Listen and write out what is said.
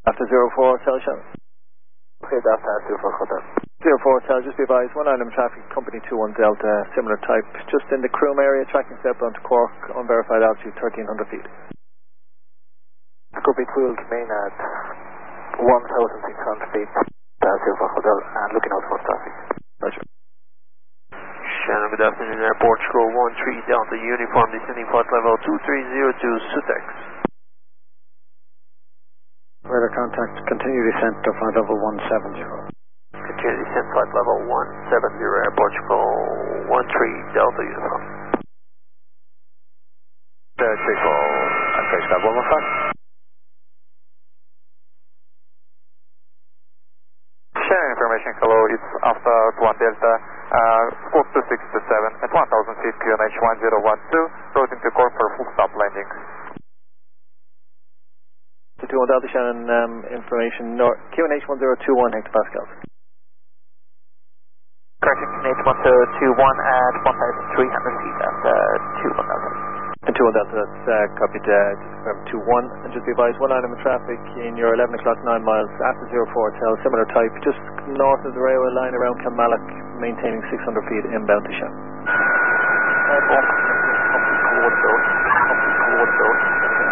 After 04 Hotel Shannon. Okay, that's 04 Hotel. 04 Hotel, just be advised, 1 item traffic, company 21 Delta, similar type, just in the Croom area, tracking southbound to Cork, unverified altitude 1300 feet. Copy, we will remain at 1,600 feet, 04 Hotel, and looking out for traffic. Roger. Shannon, good afternoon, Airport Control 13 Delta, uniform descending flight level 2302, Sutex. Radar contact, continue descent to flight level 170. Continue descent flight level 170, Airport Control 13 Delta, uniform. Triple, face card 115. Sharing information, hello, it's after 1 Delta, squawk 2627 at 1000 feet, QNH 1012, routing to Cork for full stop landing. 21 Delta Shannon, information, QNH 1021 hectopascals. Correction, QNH 1021 at 1300 feet at 21 Delta. And 21 Delta, that's copied, just confirm 21, and just be advised, 1 item of traffic in your 11 o'clock 9 miles, after 04 Hotel, similar type, just north of the railway line around Kilmallock, maintaining 600 feet inbound to Shannon.